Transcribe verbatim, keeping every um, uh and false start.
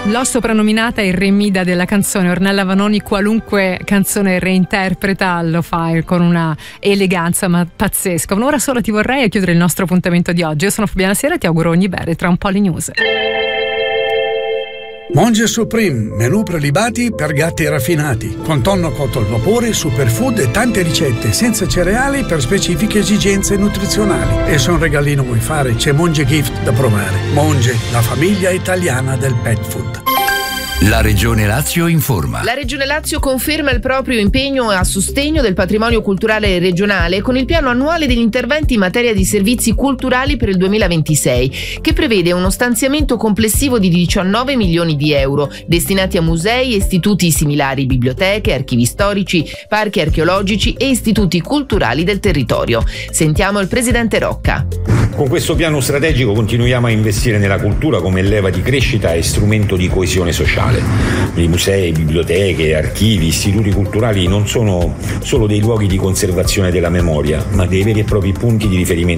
L'ho soprannominata il remida della canzone. Ornella Vanoni qualunque canzone reinterpreta lo fa con una eleganza ma pazzesca. Un'ora sola ti vorrei a chiudere il nostro appuntamento di oggi. Io sono Fabiana Sera e ti auguro ogni bene. Tra un po' le news. Monge Supreme, menù prelibati per gatti raffinati, con tonno cotto al vapore, superfood e tante ricette senza cereali per specifiche esigenze nutrizionali. E se un regalino vuoi fare, c'è Monge Gift da provare. Monge, la famiglia italiana del pet food. La Regione Lazio informa. La Regione Lazio conferma il proprio impegno a sostegno del patrimonio culturale regionale con il piano annuale degli interventi in materia di servizi culturali per il duemilaventisei, che prevede uno stanziamento complessivo di diciannove milioni di euro destinati a musei e istituti similari, biblioteche, archivi storici, parchi archeologici e istituti culturali del territorio. Sentiamo il presidente Rocca. Con questo piano strategico continuiamo a investire nella cultura come leva di crescita e strumento di coesione sociale. I musei, biblioteche, archivi, istituti culturali non sono solo dei luoghi di conservazione della memoria, ma dei veri e propri punti di riferimento